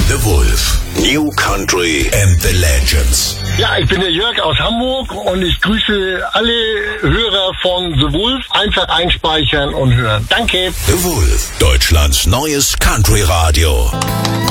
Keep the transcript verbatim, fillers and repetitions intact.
The Wolf. New Country and the Legends. Ja, ich bin der Jörg aus Hamburg und ich grüße alle Hörer von The Wolf. Einfach einspeichern und hören. Danke. The Wolf, Deutschlands neues Country Radio.